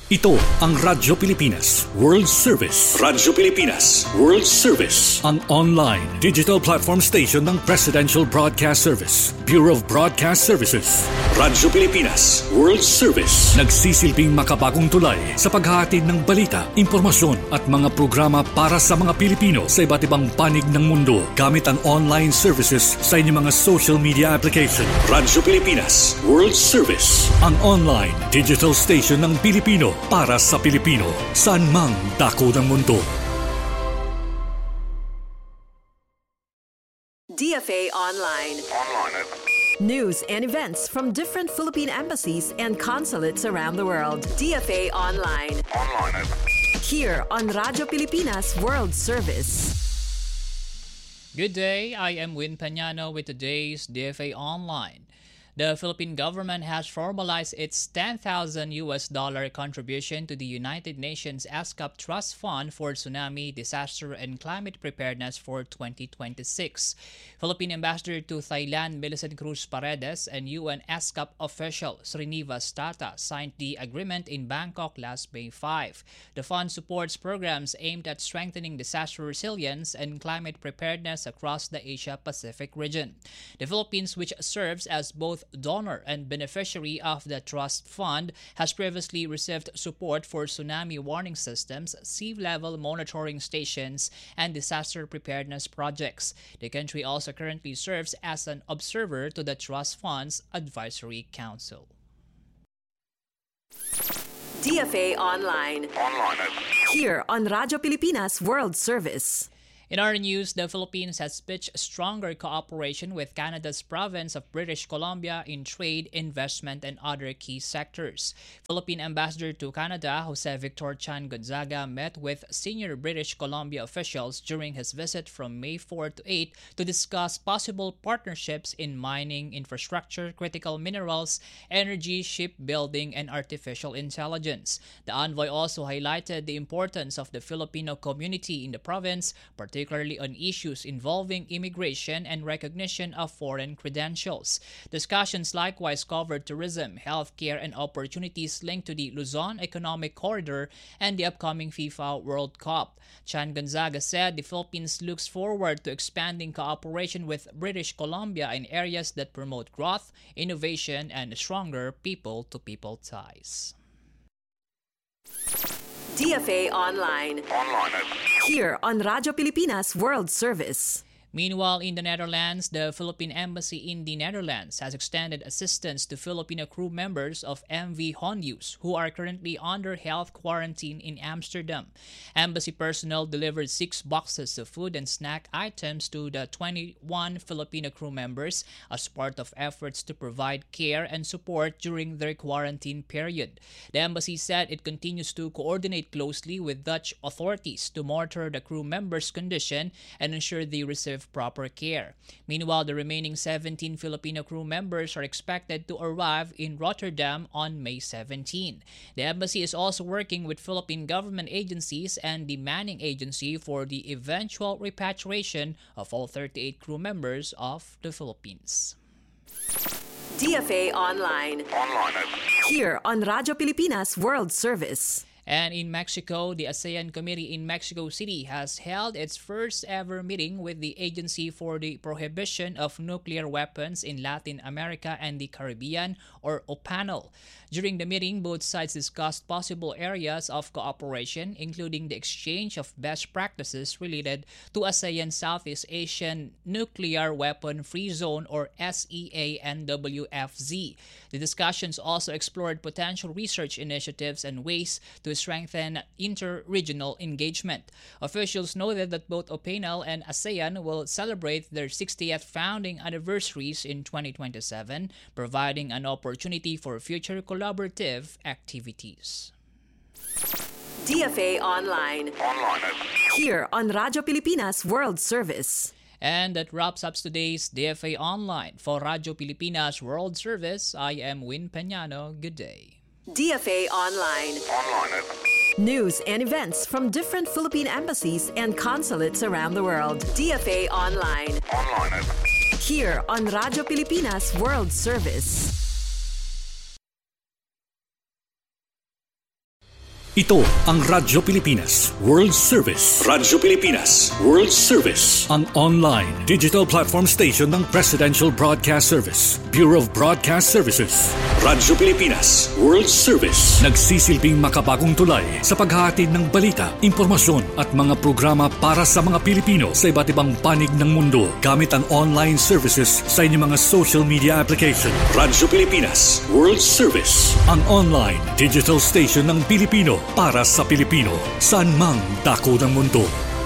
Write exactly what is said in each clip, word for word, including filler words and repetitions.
Ito ang Radyo Pilipinas World Service. Radyo Pilipinas World Service. Ang online digital platform station ng Presidential Broadcast Service, Bureau of Broadcast Services. Radyo Pilipinas World Service. Nagsisilbing makabagong tulay sa paghahatid ng balita, impormasyon at mga programa para sa mga Pilipino sa iba't ibang panig ng mundo gamit ang online services sa inyong mga social media application. Radyo Pilipinas World Service. Ang online digital station ng Pilipino para sa Pilipino, saan mang dako ng mundo. D F A Online. Online. News and events from different Philippine embassies and consulates around the world. D F A Online. Online. Here on Radyo Pilipinas World Service. Good day, I am Win Pañano with today's D F A Online. The Philippine government has formalized its ten thousand U S dollar contribution to the United Nations ASCAP Trust Fund for Tsunami, Disaster, and Climate Preparedness for twenty twenty-six. Philippine Ambassador to Thailand Millicent Cruz Paredes and U N ASCAP official Srinivas Tata signed the agreement in Bangkok last May fifth. The fund supports programs aimed at strengthening disaster resilience and climate preparedness across the Asia-Pacific region. The Philippines, which serves as both donor and beneficiary of the trust fund, has previously received support for tsunami warning systems, sea level monitoring stations, and disaster preparedness projects. The country also currently serves as an observer to the trust fund's advisory council. D F A Online. Online. Here on Radyo Pilipinas World Service. In our news, the Philippines has pitched stronger cooperation with Canada's province of British Columbia in trade, investment, and other key sectors. Philippine Ambassador to Canada, Jose Victor Chan Gonzaga, met with senior British Columbia officials during his visit from May fourth to eighth to discuss possible partnerships in mining, infrastructure, critical minerals, energy, shipbuilding, and artificial intelligence. The envoy also highlighted the importance of the Filipino community in the province, particularly particularly on issues involving immigration and recognition of foreign credentials. Discussions likewise covered tourism, healthcare, and opportunities linked to the Luzon Economic Corridor and the upcoming FIFA World Cup. Chan Gonzaga said the Philippines looks forward to expanding cooperation with British Columbia in areas that promote growth, innovation, and stronger people-to-people ties. D F A Online. Online. Here on Radyo Pilipinas World Service. Meanwhile, in the Netherlands, the Philippine Embassy in the Netherlands has extended assistance to Filipino crew members of M V Hondius who are currently under health quarantine in Amsterdam. Embassy personnel delivered six boxes of food and snack items to the twenty-one Filipino crew members as part of efforts to provide care and support during their quarantine period. The embassy said it continues to coordinate closely with Dutch authorities to monitor the crew members' condition and ensure they receive proper care. Meanwhile, the remaining seventeen Filipino crew members are expected to arrive in Rotterdam on May seventeenth. The embassy is also working with Philippine government agencies and the Manning Agency for the eventual repatriation of all thirty-eight crew members of the Philippines. D F A Online. Online. Here on Radyo Pilipinas World Service. And in Mexico, the ASEAN Committee in Mexico City has held its first ever meeting with the Agency for the Prohibition of Nuclear Weapons in Latin America and the Caribbean, or O P A N L. During the meeting, both sides discussed possible areas of cooperation, including the exchange of best practices related to ASEAN Southeast Asian Nuclear Weapon Free Zone, or S E A N W F Z. The discussions also explored potential research initiatives and ways to strengthen inter-regional engagement. Officials noted that both O P A N L and ASEAN will celebrate their sixtieth founding anniversaries in twenty twenty-seven, providing an opportunity for future collaborative activities. D F A Online. Online. Here on Radyo Pilipinas World Service. And that wraps up today's D F A Online. For Radyo Pilipinas World Service, I am Win Pañano. Good day. D F A Online. Online. News and events from different Philippine embassies and consulates around the world. D F A Online. Online. Here on Radyo Pilipinas World Service. Ito ang Radyo Pilipinas World Service. Radyo Pilipinas World Service. Ang online digital platform station ng Presidential Broadcast Service, Bureau of Broadcast Services. Radyo Pilipinas World Service. Nagsisilbing makabagong tulay sa paghahatid ng balita, impormasyon at mga programa para sa mga Pilipino sa iba't ibang panig ng mundo gamit ang online services sa inyong mga social media application. Radyo Pilipinas World Service. Ang online digital station ng Pilipino para sa Pilipino, saan mang dako ng mundo.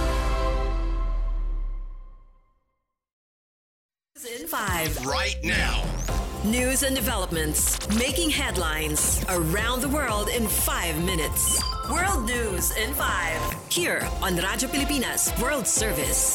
In five. Right now. News and developments making headlines around the world in five minutes. World News in five. Here on Radyo Pilipinas World Service.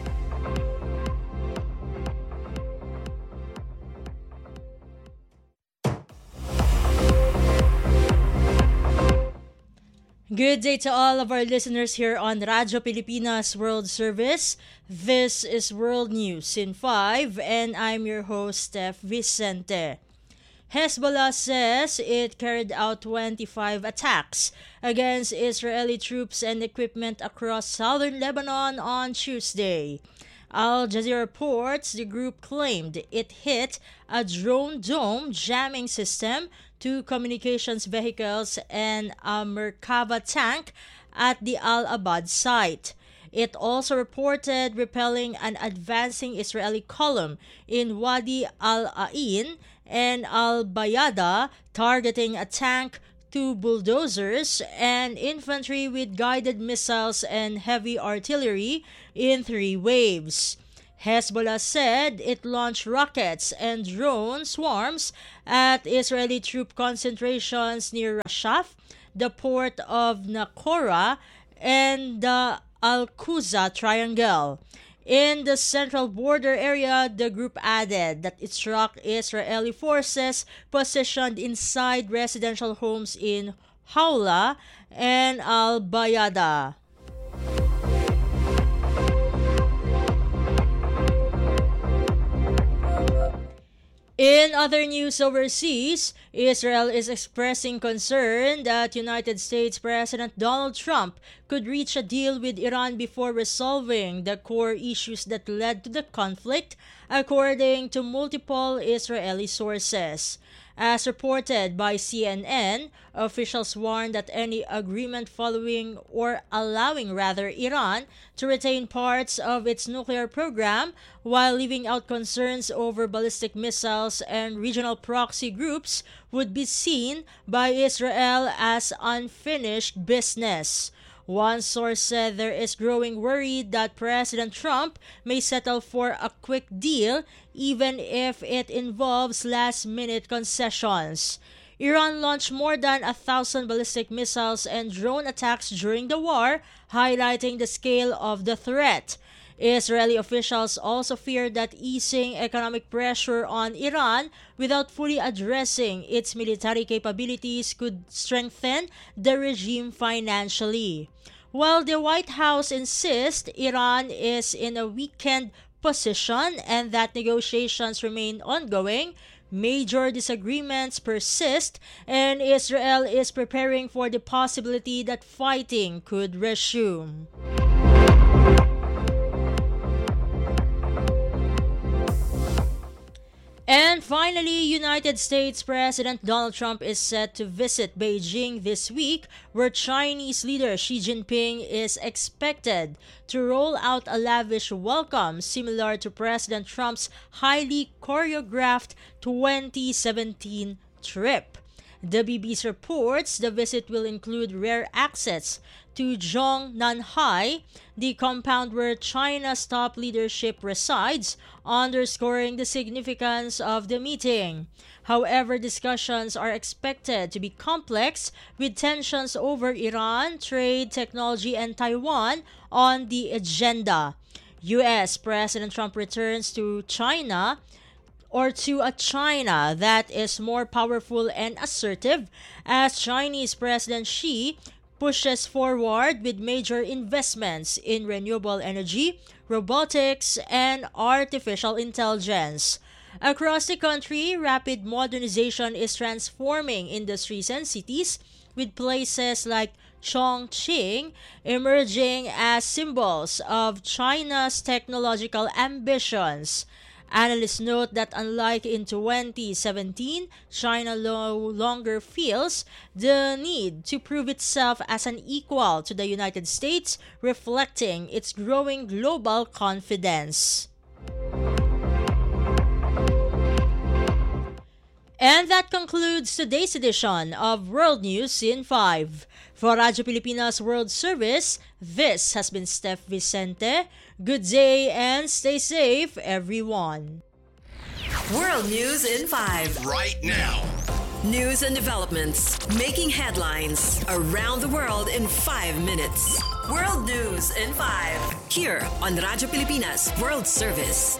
Good day to all of our listeners here on Radyo Pilipinas World Service. This is World News in five, and I'm your host, Steph Vicente. Hezbollah says it carried out twenty-five attacks against Israeli troops and equipment across southern Lebanon on Tuesday. Al Jazeera reports the group claimed it hit a drone dome jamming system, two communications vehicles, and a Merkava tank at the Al Abad site. It also reported repelling an advancing Israeli column in Wadi al-Ain and al-Bayada, targeting a tank, two bulldozers, and infantry with guided missiles and heavy artillery in three waves. Hezbollah said it launched rockets and drone swarms at Israeli troop concentrations near Rashaf, the port of Nakora, and the Al-Quza Triangle. In the central border area, the group added that it struck Israeli forces positioned inside residential homes in Hawla and Al-Bayada. In other news overseas, Israel is expressing concern that United States President Donald Trump could reach a deal with Iran before resolving the core issues that led to the conflict, according to multiple Israeli sources. As reported by C N N, officials warned that any agreement following or allowing rather Iran to retain parts of its nuclear program while leaving out concerns over ballistic missiles and regional proxy groups would be seen by Israel as unfinished business. One source said there is growing worry that President Trump may settle for a quick deal even if it involves last-minute concessions. Iran launched more than a thousand ballistic missiles and drone attacks during the war, highlighting the scale of the threat. Israeli officials also fear that easing economic pressure on Iran without fully addressing its military capabilities could strengthen the regime financially. While the White House insists Iran is in a weakened position and that negotiations remain ongoing, major disagreements persist, and Israel is preparing for the possibility that fighting could resume. And finally, United States President Donald Trump is set to visit Beijing this week, where Chinese leader Xi Jinping is expected to roll out a lavish welcome similar to President Trump's highly choreographed twenty seventeen trip. The B B C reports the visit will include rare access to Zhongnanhai, the compound where China's top leadership resides, underscoring the significance of the meeting. However, discussions are expected to be complex, with tensions over Iran, trade, technology, and Taiwan on the agenda. U S President Trump returns to China or to a China that is more powerful and assertive as Chinese President Xi pushes forward with major investments in renewable energy, robotics, and artificial intelligence. Across the country, rapid modernization is transforming industries and cities, with places like Chongqing, emerging as symbols of China's technological ambitions. Analysts note that unlike in twenty seventeen, China no longer feels the need to prove itself as an equal to the United States, reflecting its growing global confidence. And that concludes today's edition of World News in five. For Radyo Pilipinas World Service, this has been Steph Vicente. Good day and stay safe, everyone. World News in five. Right now. News and developments making headlines around the world in five minutes. World News in five. Here on Radyo Pilipinas World Service.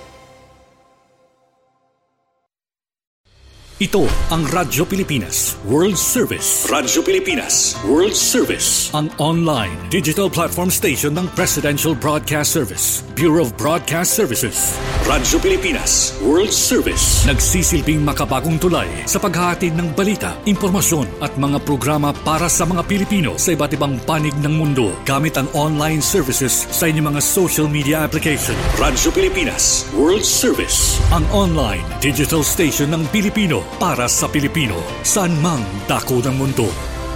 Ito ang Radyo Pilipinas World Service. Radyo Pilipinas World Service. Ang online digital platform station ng Presidential Broadcast Service, Bureau of Broadcast Services. Radyo Pilipinas World Service. Nagsisilbing makabagong tulay sa paghahatid ng balita, impormasyon at mga programa para sa mga Pilipino sa iba't ibang panig ng mundo gamit ang online services sa inyong mga social media application. Radyo Pilipinas World Service. Ang online digital station ng Pilipino para sa Pilipino, saan mang dako ng mundo.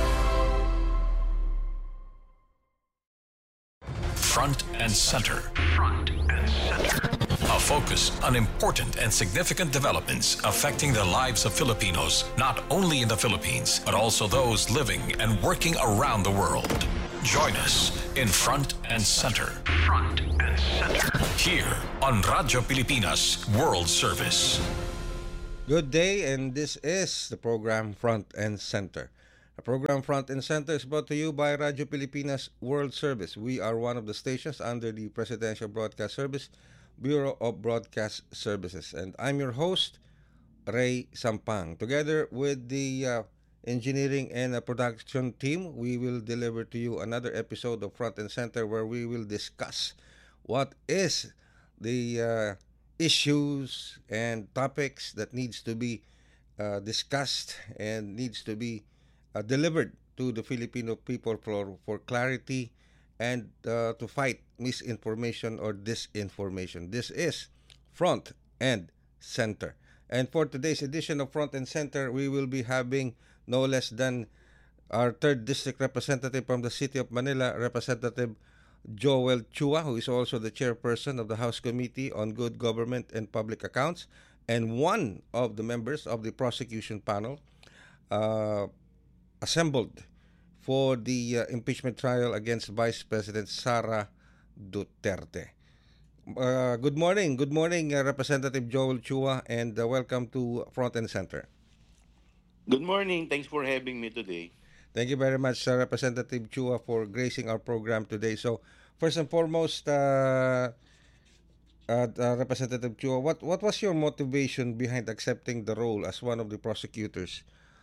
Front and Center. Front and Center. A focus on important and significant developments affecting the lives of Filipinos, not only in the Philippines, but also those living and working around the world. Join us in Front and Center. Front and Center. Here on Radyo Pilipinas World Service. Good day, and this is the program Front and Center. The program Front and Center is brought to you by Radyo Pilipinas World Service. We are one of the stations under the Presidential Broadcast Service, Bureau of Broadcast Services. And I'm your host, Ray Sampang. Together with the uh, engineering and uh, production team, we will deliver to you another episode of Front and Center where we will discuss what is the Uh, issues and topics that needs to be uh, discussed and needs to be uh, delivered to the Filipino people for, for clarity and uh, to fight misinformation or disinformation. This is Front and Center. And for today's edition of Front and Center, we will be having no less than our third district representative from the City of Manila, Representative Joel Chua, who is also the chairperson of the House Committee on Good Government and Public Accounts, and one of the members of the prosecution panel uh, assembled for the uh, impeachment trial against Vice President Sara Duterte. Uh, good morning. Good morning, uh, Representative Joel Chua, and uh, welcome to Front and Center. Good morning. Thanks for having me today. Thank you very much, uh, Representative Chua, for gracing our program today. So, first and foremost, uh, uh, uh, Representative Chua, what, what was your motivation behind accepting the role as one of the prosecutors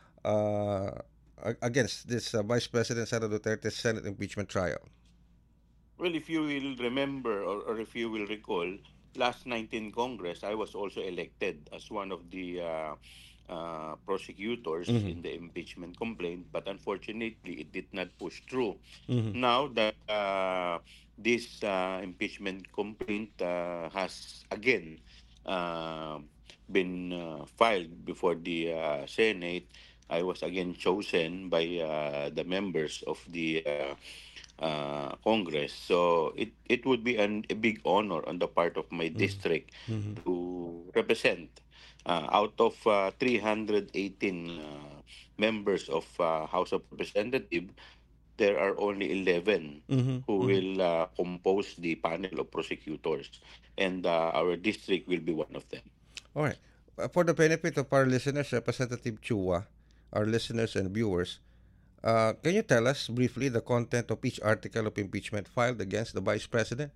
uh, against this uh, Vice President Sara Duterte's Senate impeachment trial? Well, if you will remember or, or if you will recall, last night in Congress, I was also elected as one of the uh, Uh, prosecutors mm-hmm. in the impeachment complaint, but unfortunately it did not push through. Mm-hmm. Now that uh, this uh, impeachment complaint uh, has again uh, been uh, filed before the uh, Senate, I was again chosen by uh, the members of the uh, uh, Congress. So it, it would be an, a big honor on the part of my mm-hmm. district mm-hmm. to represent Uh, out of uh, three hundred eighteen uh, members of uh, House of Representatives, there are only eleven mm-hmm. who mm-hmm. will uh, compose the panel of prosecutors, and uh, our district will be one of them. All right. Uh, for the benefit of our listeners, Representative Chua, our listeners and viewers, uh, can you tell us briefly the content of each article of impeachment filed against the Vice President?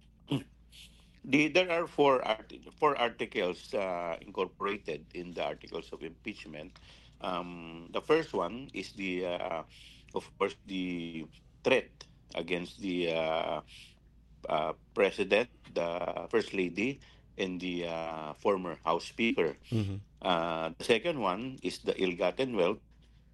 The, there are four art- four articles uh, incorporated in the articles of impeachment. Um, the first one is the, uh, of course, the threat against the uh, uh, president, the first lady, and the uh, former House Speaker. Mm-hmm. Uh, the second one is the ill-gotten wealth,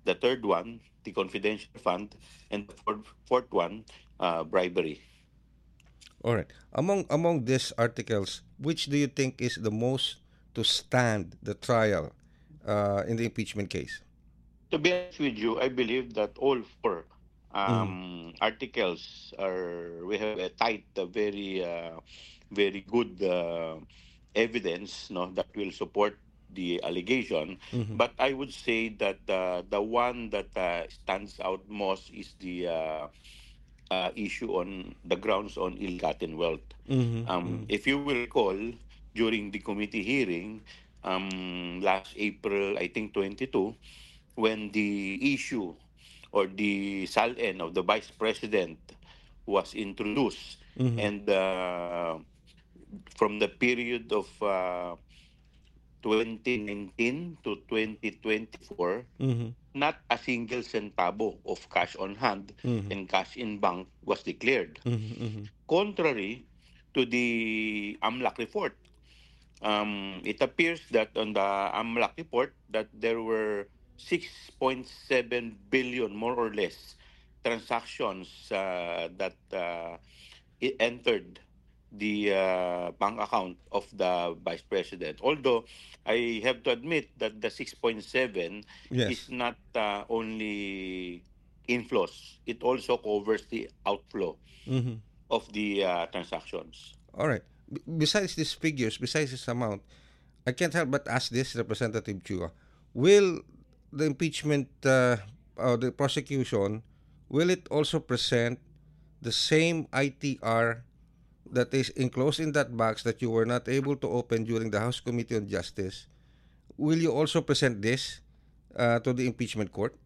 The third one, the confidential fund, and the fourth, fourth one, uh, bribery. All right. Among among these articles, which do you think is the most to stand the trial uh, in the impeachment case? To be honest with you, I believe that all four Mm-hmm. um, articles are we have a tight, a very, uh, very good uh, evidence, no, that will support the allegation. Mm-hmm. But I would say that uh, the one that uh, stands out most is the uh, uh, issue on the grounds on ill-gotten wealth. Mm-hmm. Um, if you will recall, during the committee hearing um, last April, I think twenty-two, when the issue or the SALN of the vice president was introduced, Mm-hmm. and uh, from the period of uh, twenty nineteen to twenty twenty-four, Mm-hmm. not a single centavo of cash on hand Mm-hmm. and cash in bank was declared. Mm-hmm. Contrary to the AMLAC report, um, it appears that on the AMLAC report that there were six point seven billion, more or less, transactions uh, that uh, it entered the uh, bank account of the vice president. Although I have to admit that the six point seven is Yes. not uh, only inflows, it also covers the outflow Mm-hmm. of the uh, transactions. All right. B- besides these figures, besides this amount, I can't help but ask this, Representative Chua. Will the impeachment, uh, or the prosecution, will it also present the same I T R that is enclosed in that box that you were not able to open during the House Committee on Justice? Will you also present this uh, to the impeachment court?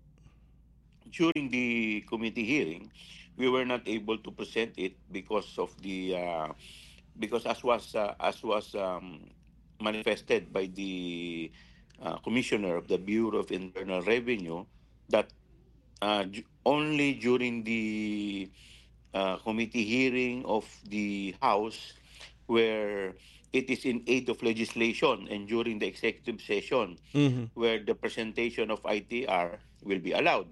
During the committee hearing, we were not able to present it because of the uh, because as was uh, as was um, manifested by the uh, commissioner of the Bureau of Internal Revenue, that uh, ju- only during the uh, committee hearing of the House, where it is in aid of legislation, and during the executive session, Mm-hmm. where the presentation of I T R will be allowed.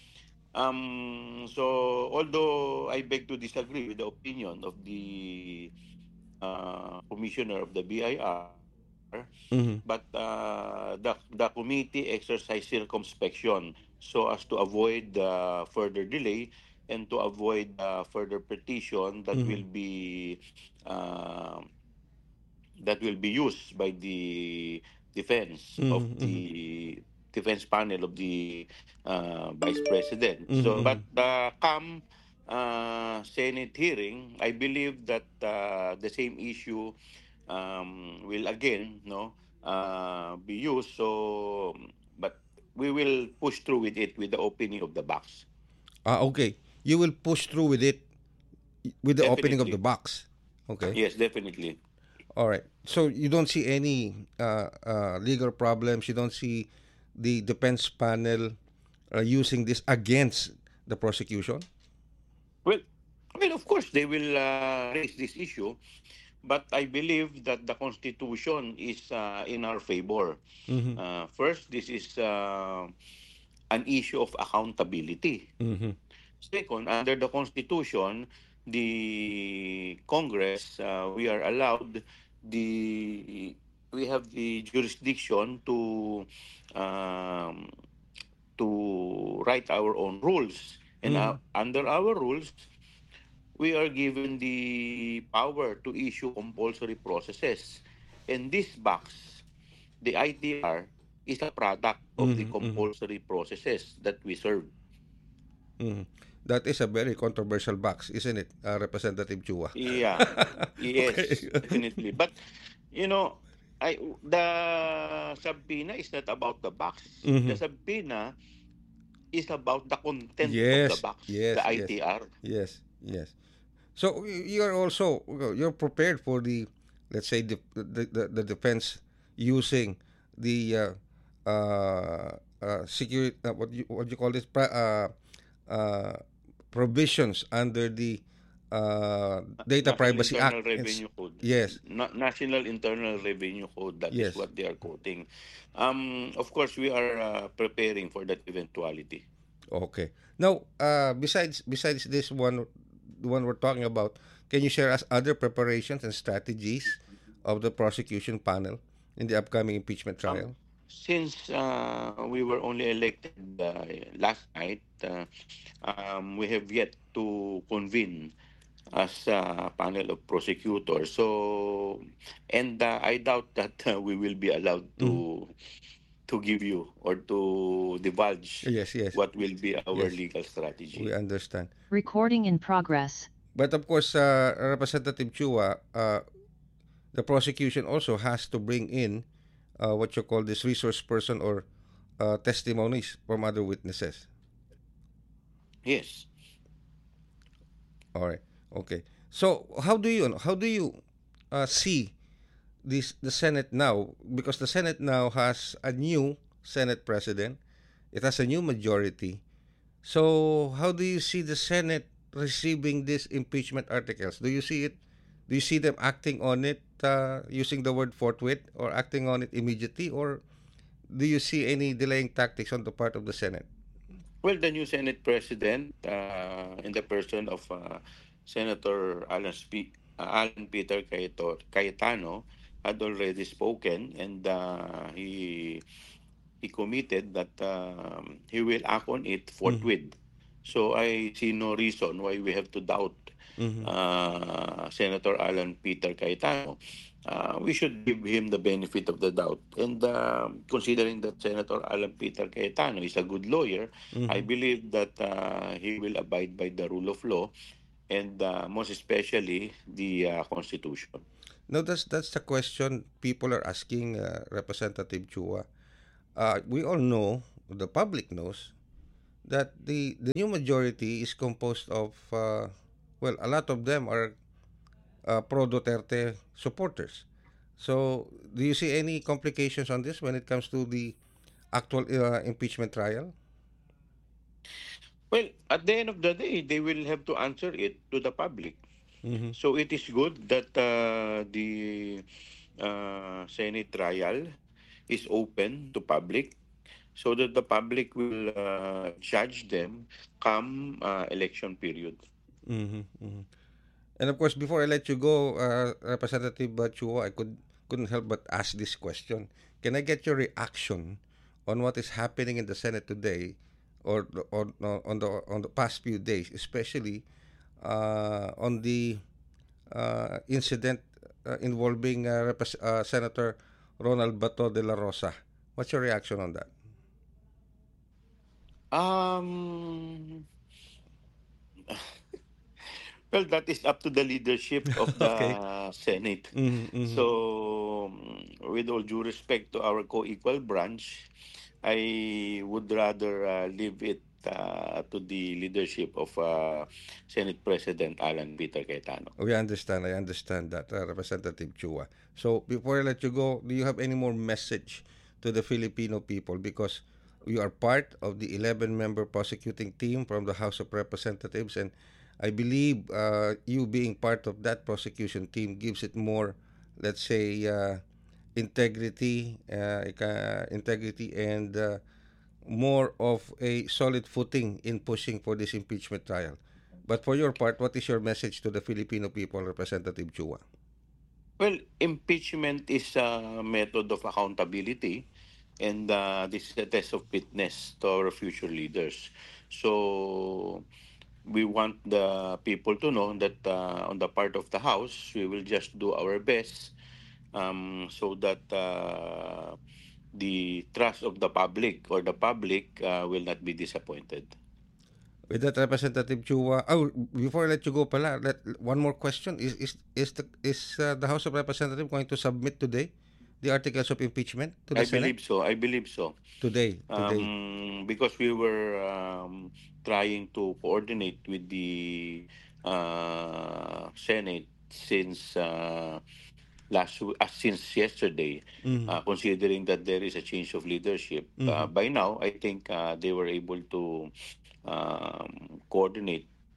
Um, so, although I beg to disagree with the opinion of the uh, commissioner of the B I R, Mm-hmm. but uh, the, the committee exercised circumspection so as to avoid uh, further delay and to avoid uh, further petition that Mm-hmm. will be uh, that will be used by the defense of Mm-hmm. the defense panel of the uh, vice president. So, Mm-hmm. but the come uh, Senate hearing, I believe that uh, the same issue um, will again, no, uh, be used. So, but we will push through with it with the opening of the box. Ah, okay. You will push through with it with the opening of the Definitely, box. Okay. yes, definitely. All right. So you don't see any uh, uh, legal problems. You don't see the defense panel uh, using this against the prosecution. Well, well, of course, they will uh, raise this issue, but I believe that the Constitution is uh, in our favor. Mm-hmm. Uh, first, this is uh, an issue of accountability. Mm-hmm. Second, under the Constitution, the Congress, uh, we are allowed the we have the jurisdiction to um, to write our own rules, and Mm-hmm. uh, under our rules, we are given the power to issue compulsory processes. And this box, the I T R, is a product of the Mm-hmm. Mm-hmm. compulsory processes that we serve. Mm-hmm. That is a very controversial box, isn't it, uh, Representative Chua? Yeah, Okay. yes, definitely. But you know, I the subpoena is not about the box. The Mm-hmm. subpoena is about the content of the Yes, box, the yes, yes, I T R. yes, yes. So y- you're also you're prepared for the, let's say, the the, the, the defense using the uh, uh, uh, security, uh, what you what you call this, pra- uh, uh, provisions under the uh, Data National Privacy Internal Act. It's, Revenue Code. yes, Na- National Internal Revenue Code. That is yes. what they are quoting. Um, of course, we are uh, preparing for that eventuality. Okay. Now, uh, besides besides this one, the one we're talking about, can you share us other preparations and strategies of the prosecution panel in the upcoming impeachment Um, trial? since uh, we were only elected uh, last night, uh, um, we have yet to convene as a panel of prosecutors. So, and uh, I doubt that uh, we will be allowed Mhm. to to give you or to divulge Yes, yes, what will be our yes. legal We strategy. understand. Recording in progress. But of course, uh, Representative Chua, uh, the prosecution also has to bring in uh, what you call this resource person or uh, testimonies from other witnesses. Yes. All right. Okay. So how do you how do you uh, see this the Senate now? Because the Senate now has a new Senate president. It has a new majority. So how do you see the Senate receiving these impeachment articles? Do you see it? Do you see them acting on it uh, using the word forthwith or acting on it immediately, or do you see any delaying tactics on the part of the Senate? Well, the new Senate President, uh, in the person of uh, Senator Alan, Spe- uh, Alan Peter Cayeto- Cayetano, had already spoken, and uh, he he committed that um, he will act on it Mm-hmm. forthwith. So I see no reason why we have to doubt Mm-hmm. uh, Senator Alan Peter Cayetano. Uh, we should give him the benefit of the doubt. And uh, considering that Senator Alan Peter Cayetano is a good lawyer, I Mm-hmm. believe that uh, he will abide by the rule of law and uh, most especially the uh, Constitution. No, that's that's the question people are asking, uh, Representative Chua. Uh, we all know, the public knows, that the the new majority is composed of uh, well, a lot of them are uh, pro Duterte supporters. So, do you see any complications on this when it comes to the actual uh, impeachment trial? Well, at the end of the day, they will have to answer it to the public. Mm-hmm. So it is good that uh, the uh, Senate trial is open to public so that the public will uh, judge them come uh, election period. Mm-hmm. Mm-hmm. And of course, before I let you go, uh, Representative Chua, I could couldn't help but ask this question. Can I get your reaction on what is happening in the Senate today, or or, or on the on the past few days, especially uh, on the uh, incident uh, involving uh, Repres- uh, Senator Ronald Bato de la Rosa? What's your reaction on that? Um, well, that is up to the leadership of Okay. the Senate. Mm-hmm, mm-hmm. So, um, with all due respect to our co-equal branch, I would rather uh, leave it uh, to the leadership of uh, Senate President Alan Peter Cayetano. We understand. I understand that, uh, Representative Chua. So before I let you go, do you have any more message to the Filipino people? Because you are part of the eleven-member prosecuting team from the House of Representatives, and I believe uh, you being part of that prosecution team gives it more, let's say, uh, integrity, uh, ika- integrity, and uh, more of a solid footing in pushing for this impeachment trial. But for your part, what is your message to the Filipino people, Representative Chua? Well, impeachment is a method of accountability, and uh, this is a test of fitness to our future leaders. So we want the people to know that uh, on the part of the House, we will just do our best um, so that uh, the trust of the public or the public uh, will not be disappointed. With that, Representative Chua, oh, before I let you go pala, let, one more question. Is is is the is uh, the House of Representatives going to submit today the articles of impeachment to the I Senate? believe so. I believe so. Today, today. Um, because we were um, trying to coordinate with the uh, Senate since uh, last w- uh, since yesterday, Mm-hmm. uh, considering that there is a change of leadership. Uh, Mm-hmm. by now, I think uh, they were able to um, coordinate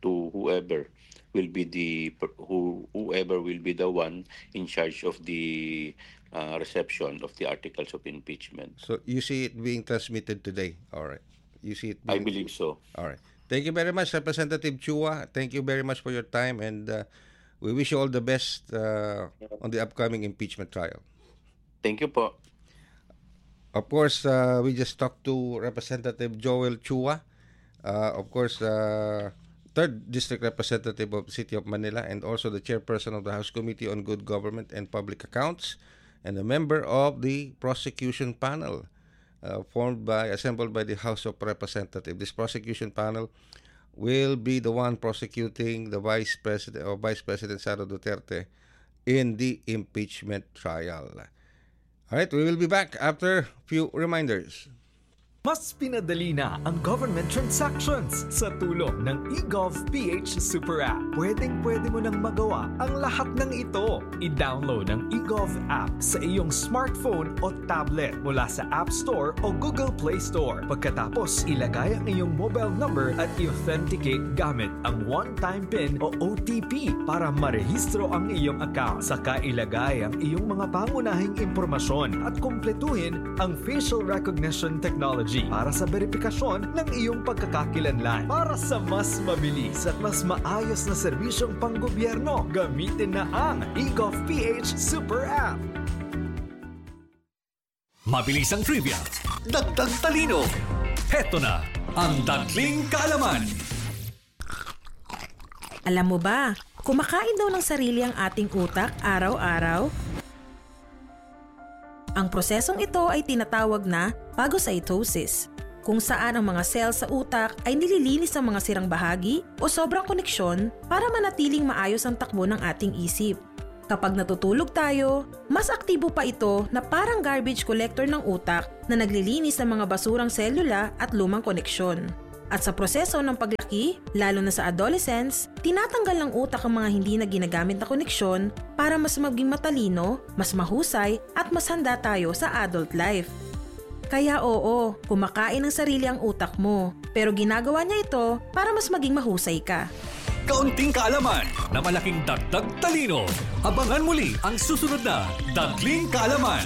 to whoever will be the who whoever will be the one in charge of the uh, reception of the articles of impeachment. So you see it being transmitted today. All right. You see it I being... believe so. All right. Thank you very much, Representative Chua. Thank you very much for your time, and uh, we wish you all the best uh, on the upcoming impeachment trial. Thank you po. Of course, uh, we just talked to Representative Joel Chua, uh, of course, uh, third District Representative of the City of Manila, and also the chairperson of the House Committee on Good Government and Public Accounts, and a member of the prosecution panel uh, formed by, assembled by the House of Representatives. This prosecution panel will be the one prosecuting the Vice President or Vice President Sara Duterte in the impeachment trial. All right, we will be back after a few reminders. Mas pinadali na ang government transactions sa tulong ng eGovPH Super App. Pwedeng-pwede mo nang magawa ang lahat ng ito. I-download ang eGov app sa iyong smartphone o tablet mula sa App Store o Google Play Store. Pagkatapos, ilagay ang iyong mobile number at i-authenticate gamit ang one-time PIN o O T P para marehistro ang iyong account. Saka ilagay ang iyong mga pangunahing impormasyon at kumpletuhin ang facial recognition technology para sa verifikasyon ng iyong pagkakakilanlan. Para sa mas mabilis at mas maayos na serbisyong panggobyerno, gamitin na ang eGovPH Super App. Mabilis ang trivia, dagdag talino. Heto na ang Dadling Kaalaman. Alam mo ba, kumakain daw ng sarili ang ating utak araw-araw? Ang prosesong ito ay tinatawag na phagocytosis, kung saan ang mga cells sa utak ay nililinis ang mga sirang bahagi o sobrang koneksyon para manatiling maayos ang takbo ng ating isip. Kapag natutulog tayo, mas aktibo pa ito na parang garbage collector ng utak na naglilinis ng mga basurang selula at lumang koneksyon. At sa proseso ng paglaki, lalo na sa adolescents, tinatanggal ng utak ang mga hindi na ginagamit na koneksyon para mas maging matalino, mas mahusay at mas handa tayo sa adult life. Kaya oo, kumakain ng sarili ang utak mo, pero ginagawa niya ito para mas maging mahusay ka. Kaunting kaalaman na malaking dagdag talino. Abangan muli ang susunod na Dadling Kaalaman.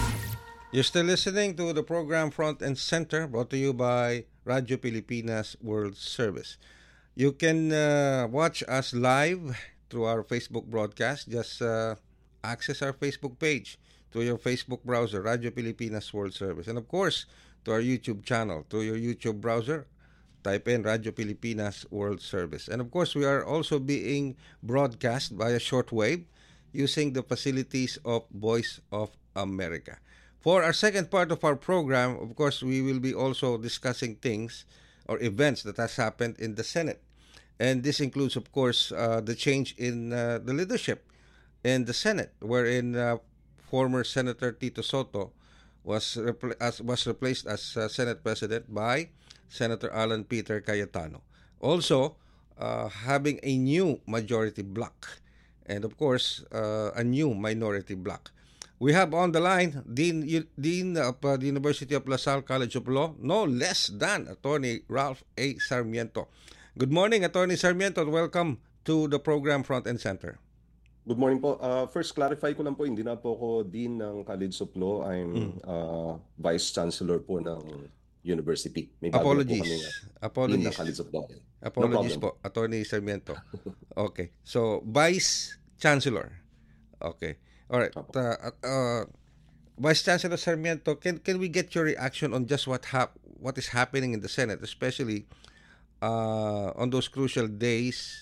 You're still listening to the program Front and Center, brought to you by Radyo Pilipinas World Service. You can uh, watch us live through our Facebook broadcast. Just uh, access our Facebook page through your Facebook browser, Radyo Pilipinas World Service. And of course, to our YouTube channel, through your YouTube browser, type in Radyo Pilipinas World Service. And of course, we are also being broadcast via shortwave using the facilities of Voice of America. For our second part of our program, of course, we will be also discussing things or events that has happened in the Senate. And this includes, of course, uh, the change in uh, the leadership in the Senate, wherein uh, former Senator Tito Soto was, repl- as, was replaced as uh, Senate President by Senator Alan Peter Cayetano. Also, uh, having a new majority bloc and, of course, uh, a new minority bloc. We have on the line Dean Dean of uh, the University of La Salle College of Law, no less than Attorney Ralph A. Sarmiento. Good morning, Attorney Sarmiento, and welcome to the program Front and Center. Good morning po. Uh, first, clarify ko lang po, hindi na po ako Dean ng College of Law. I'm mm. uh, Vice Chancellor po ng University. May Apologies. Po kami, uh, Apologies. Dean ng College of Law. Apologies no po, Attorney Sarmiento. Okay. So, Vice Chancellor. Okay. All right, uh, uh, Vice Chancellor Sarmiento, can can we get your reaction on just what hap- what is happening in the Senate, especially uh, on those crucial days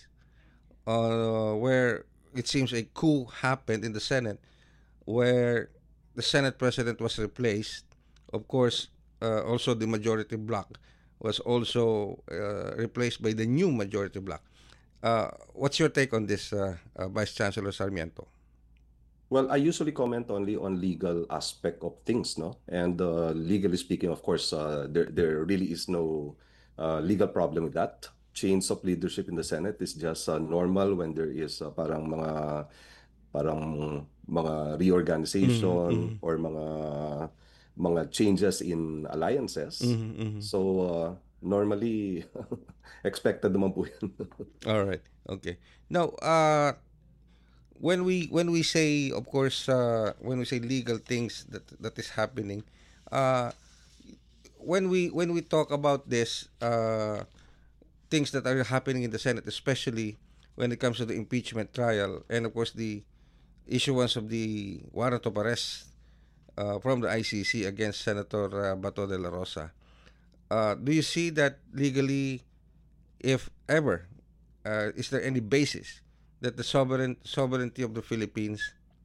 uh, where it seems a coup happened in the Senate, where the Senate President was replaced. Of course, uh, also the majority bloc was also uh, replaced by the new majority bloc. Uh, what's your take on this, uh, uh, Vice Chancellor Sarmiento? Well, I usually comment only on legal aspect of things, no? And uh, legally speaking, of course, uh, there there really is no uh, legal problem with that. Change of leadership in the Senate is just uh, normal when there is uh, parang mga parang mga reorganization mm-hmm. or mga mga changes in alliances. Mm-hmm, mm-hmm. So uh, normally expected naman po yan. All right. Okay. Now, uh, when we when we say, of course, uh, when we say legal things that that is happening, uh, when we when we talk about this, uh, things that are happening in the Senate, especially when it comes to the impeachment trial, and of course the issuance of the warrant of arrest uh, from the I C C against Senator uh, Bato de la Rosa. Uh, do you see that legally, if ever, uh, is there any basis that the sovereign sovereignty of the Philippines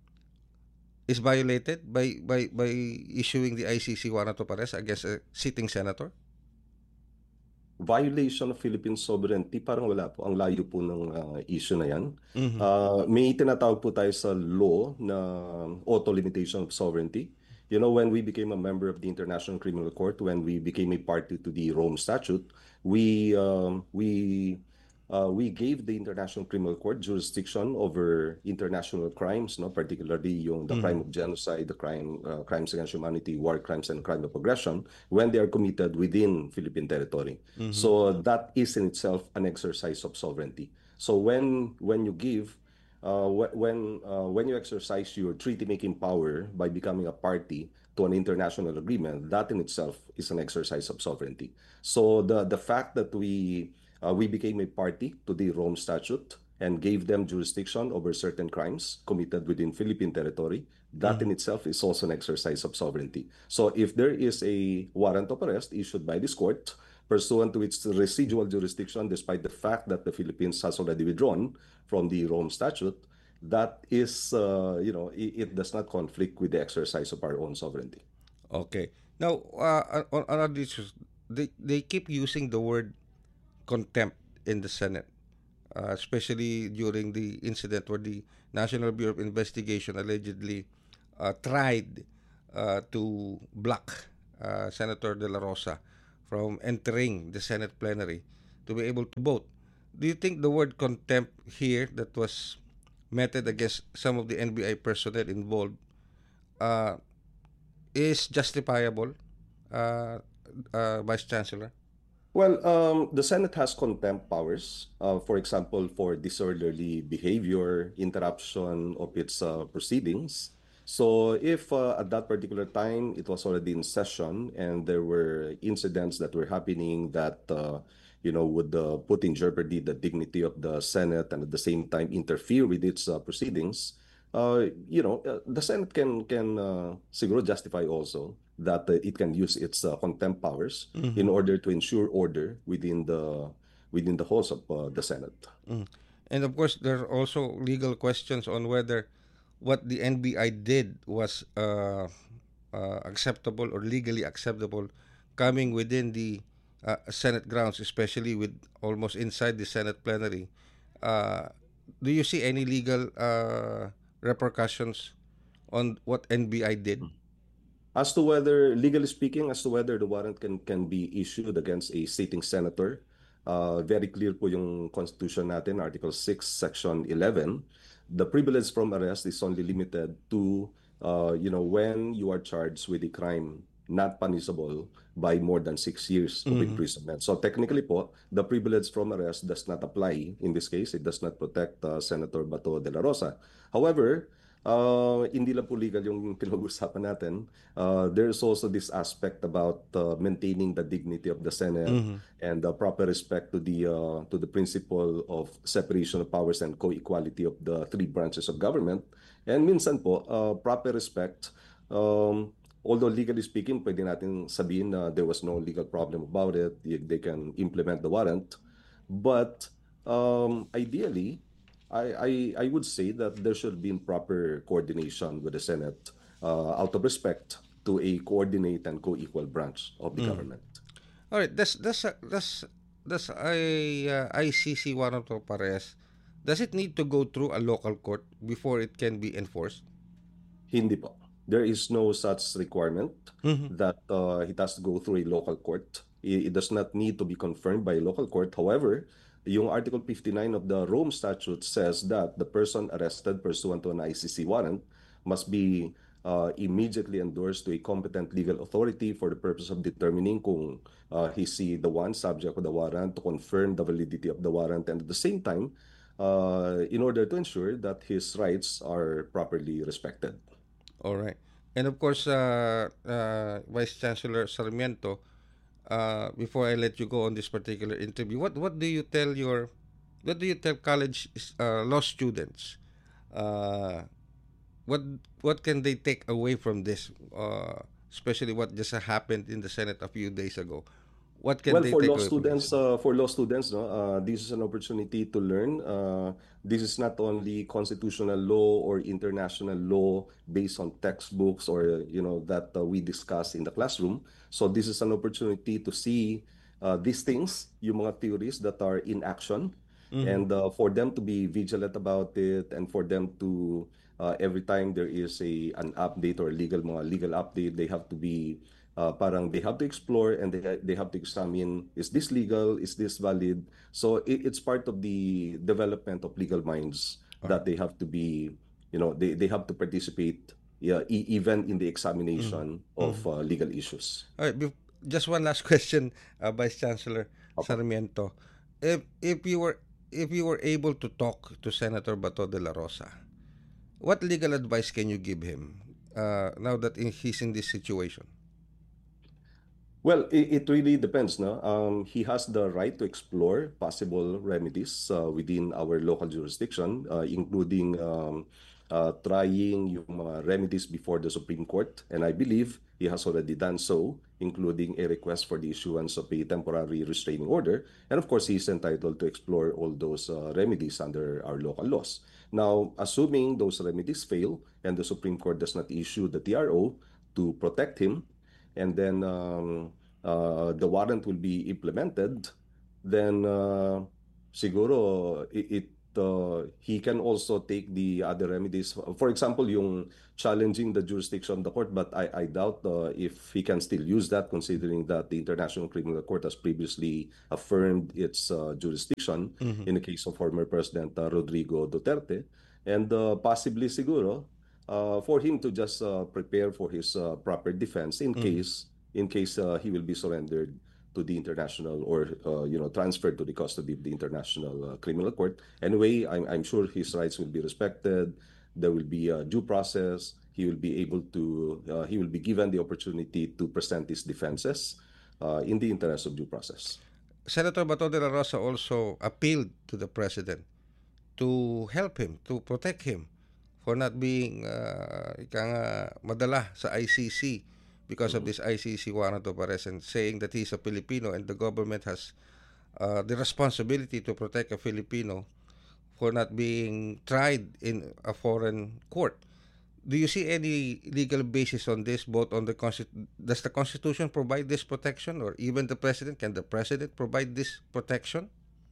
is violated by by by issuing the I C C warrant of arrest against a sitting senator? Violation of Philippine sovereignty, parang wala po. Ang layo po ng uh, issue na yan. Mhm. Uh, may tinatawag po tayo sa law na auto-limitation of sovereignty. You know, when we became a member of the International Criminal Court, when we became a party to the Rome Statute, we um, we uh, we gave the International Criminal Court jurisdiction over international crimes, no, particularly yung the Mhm. crime of genocide, the crime uh, crimes against humanity, war crimes, and crime of aggression when they are committed within Philippine territory. Mhm. So that is in itself an exercise of sovereignty. So when when you give uh, wh- when uh, when you exercise your treaty-making power by becoming a party to an international agreement, that in itself is an exercise of sovereignty. So the the fact that we uh, we became a party to the Rome Statute and gave them jurisdiction over certain crimes committed within Philippine territory, that in itself is also an exercise of sovereignty. So if there is a warrant of arrest issued by this court pursuant to its residual jurisdiction, despite the fact that the Philippines has already withdrawn from the Rome Statute, that is, uh, you know, it, it does not conflict with the exercise of our own sovereignty. Okay. Now, uh, on, on other issues, they, they keep using the word contempt in the Senate, uh, especially during the incident where the National Bureau of Investigation allegedly uh, tried uh, to block uh, Senator De La Rosa from entering the Senate plenary to be able to vote. Do you think the word contempt here that was meted against some of the N B I personnel involved uh, is justifiable, uh, uh, Vice Chancellor? Well, um, the Senate has contempt powers, uh, for example, for disorderly behavior, interruption of its uh, proceedings. So if uh, at that particular time it was already in session and there were incidents that were happening that uh, you know would uh, put in jeopardy the dignity of the Senate and at the same time interfere with its uh, proceedings, uh, you know uh, the Senate can can uh, siguro justify also that uh, it can use its uh, contempt powers Mhm. in order to ensure order within the within the halls of uh, the Senate. Mm. And of course, there are also legal questions on whether what the N B I did was uh, uh, acceptable or legally acceptable coming within the uh, Senate grounds, especially with almost inside the Senate plenary. Uh, do you see any legal uh, repercussions on what N B I did? As to whether, legally speaking, as to whether the warrant can can be issued against a sitting senator, uh, very clear po yung Constitution natin, Article six, Section eleven. The privilege from arrest is only limited to, uh, you know, when you are charged with a crime not punishable by more than six years of Mhm. imprisonment. So technically po, the privilege from arrest does not apply in this case. It does not protect uh, Senator Bato de la Rosa. However, uh, hindi lang po legal yung pinag-usapan natin. Uh, there's also this aspect about uh, maintaining the dignity of the Senate Mhm. and the proper respect to the uh, to the principle of separation of powers and co-equality of the three branches of government. And minsan po, uh, proper respect, um, although legally speaking, pwede natin sabihin na there was no legal problem about it, y- they can implement the warrant. But um, ideally, I, I, I would say that there should be proper coordination with the Senate uh, out of respect to a coordinate and co-equal branch of the Mm. government. All right, does does uh, does does a uh, I C C warrant of arrest, does it need to go through a local court before it can be enforced? Hindi po. There is no such requirement Mhm. that uh, it has to go through a local court. It, it does not need to be confirmed by a local court. However, yung Article fifty-nine of the Rome Statute says that the person arrested pursuant to an I C C warrant must be uh, immediately endorsed to a competent legal authority for the purpose of determining kung uh, he's the one subject of the warrant, to confirm the validity of the warrant, and at the same time, uh, in order to ensure that his rights are properly respected. All right. And of course, uh, uh, Vice Chancellor Sarmiento, uh, before I let you go on this particular interview, what what do you tell your, what do you tell college uh, law students? Uh, what what can they take away from this, uh, especially what just happened in the Senate a few days ago? What can Well, they for take law away from students, this? uh, for law students, no, uh, this is an opportunity to learn. Uh, this is not only constitutional law or international law based on textbooks or you know that uh, we discuss in the classroom. So this is an opportunity to see uh, these things, yung mga theories that are in action, Mhm. and uh, for them to be vigilant about it, and for them to uh, every time there is a an update or legal mga legal update, they have to be uh, parang they have to explore, and they they have to examine, is this legal, is this valid? So it, it's part of the development of legal minds that they have to be, you know, they, they have to participate, yeah, e- even in the examination of uh, legal issues. All right, bef- just one last question, uh, Vice Chancellor Sarmiento. If if you were if you were able to talk to Senator Bato de la Rosa, what legal advice can you give him uh, now that in, he's in this situation? Well, it, it really depends, no? Um, he has the right to explore possible remedies uh, within our local jurisdiction, uh, including um, uh, trying yung mga remedies before the Supreme Court. And I believe he has already done so, including a request for the issuance of a temporary restraining order. And of course, he's entitled to explore all those uh, remedies under our local laws. Now, assuming those remedies fail and the Supreme Court does not issue the T R O to protect him, and then um, uh, the warrant will be implemented, then uh, siguro it, it uh, he can also take the other remedies. For example, yung challenging the jurisdiction of the court, but I, I doubt uh, if he can still use that, considering that the International Criminal Court has previously affirmed its uh, jurisdiction Mhm. in the case of former President uh, Rodrigo Duterte, and uh, possibly siguro uh, for him to just uh, prepare for his uh, proper defense in Mhm. case in case uh, he will be surrendered to the international or uh, you know transferred to the custody of the International uh, Criminal Court. Anyway, I'm, I'm sure his rights will be respected. There will be a due process. He will be able to uh, he will be given the opportunity to present his defenses uh, in the interest of due process. Senator Bato de la Rosa also appealed to the president to help him, to protect him for not being uh, ika nga, madala sa I C C because of this I C C warrant of arrest, and saying that he's a Filipino and the government has uh, the responsibility to protect a Filipino for not being tried in a foreign court. Do you see any legal basis on this, both on the Constitution? Does the Constitution provide this protection, or even the President? Can the President provide this protection?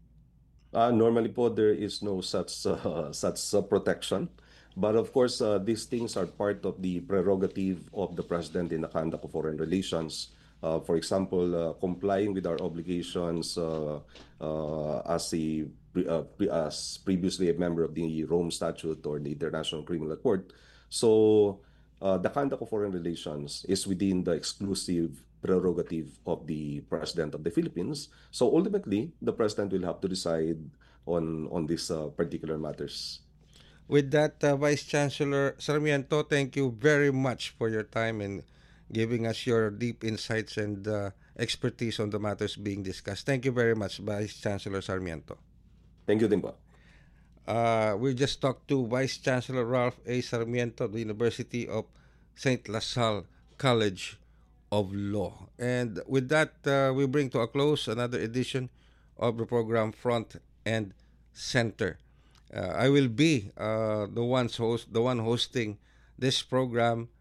Uh, normally po, there is no such uh, such uh, protection. But of course, uh, these things are part of the prerogative of the President in the conduct of foreign relations. Uh, for example, uh, complying with our obligations uh, uh, as a uh, as previously a member of the Rome Statute or the International Criminal Court. So uh, the conduct of foreign relations is within the exclusive prerogative of the President of the Philippines. So ultimately, the President will have to decide on on these uh, particular matters. With that, uh, Vice Chancellor Sarmiento, thank you very much for your time and giving us your deep insights and uh, expertise on the matters being discussed. Thank you very much, Vice Chancellor Sarmiento. Thank you din po. Uh, we just talked to Vice Chancellor Ralph A. Sarmiento of the University of Saint LaSalle College of Law. And with that, uh, we bring to a close another edition of the program Front and Center. Uh, I will be uh, the ones host, the one hosting this program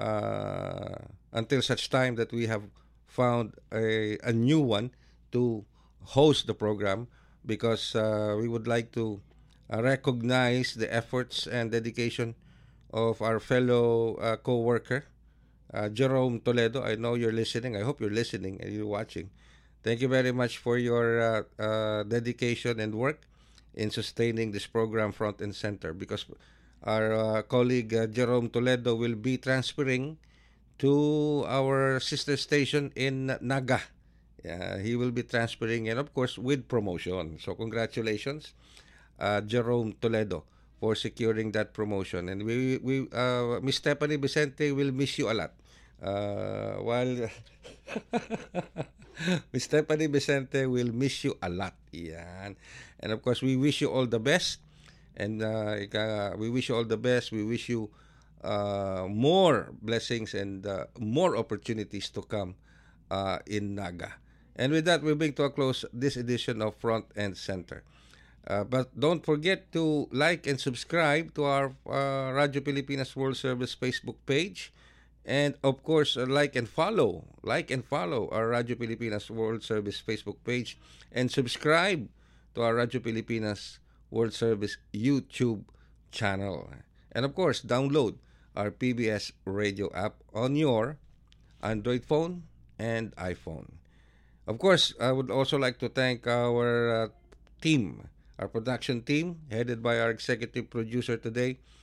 uh, until such time that we have found a, a new one to host the program, because uh, we would like to uh, recognize the efforts and dedication of our fellow uh, co-worker, uh, Jerome Toledo. I know you're listening. I hope you're listening and you're watching. Thank you very much for your uh, uh, dedication and work in sustaining this program Front and Center, because our uh, colleague uh, Jerome Toledo will be transferring to our sister station in Naga. Yeah, he will be transferring, and of course with promotion. So congratulations, uh, Jerome Toledo, for securing that promotion. And we we uh, Miss Stephanie Vicente will miss you a lot. Uh, while Miss Stephanie Vicente will miss you a lot. Yan. And of course, we wish you all the best. And uh, ika- we wish you all the best. We wish you uh, more blessings and uh, more opportunities to come uh, in Naga. And with that, we bring to a close this edition of Front and Center. Uh, but don't forget to like and subscribe to our uh, Radyo Pilipinas World Service Facebook page. And of course, uh, like and follow, like and follow our Radyo Pilipinas World Service Facebook page, and subscribe to our Radyo Pilipinas World Service YouTube channel. And of course, download our P B S radio app on your Android phone and iPhone. Of course, I would also like to thank our uh, team, our production team, headed by our executive producer today,